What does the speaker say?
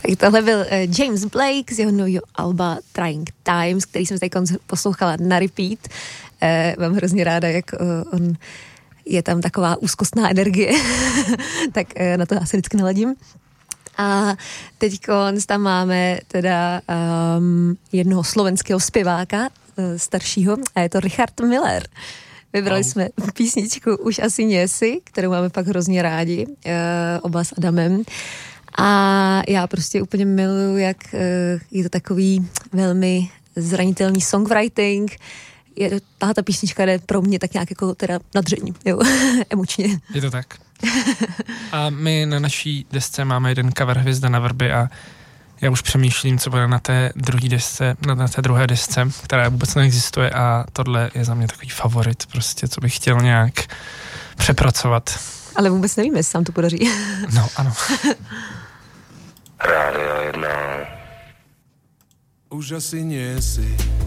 Tak tohle byl James Blake z jeho nového alba Trying Times, který jsem tady poslouchala na repeat. Mám hrozně ráda, jak on je tam taková úzkostná energie, tak na to já se vždycky naladím. A teď tam máme teda jednoho slovenského zpěváka, staršího, a je to Richard Miller. Vybrali jsme písničku Už asi něsi, kterou máme pak hrozně rádi, oba s Adamem. A já prostě úplně miluju, jak je to takový velmi zranitelný songwriting. Tahle písnička jde pro mě tak nějak jako teda nadření, jo, emočně. Je to tak. A my na naší desce máme jeden cover Hvězda na vrby a já už přemýšlím, co bude na té druhé desce, na té druhé desce, která vůbec neexistuje a tohle je za mě takový favorit, prostě, co bych chtěl nějak přepracovat. Ale vůbec nevíme, jestli sám to podaří. No, ano. Rádio 1. Už asi nie si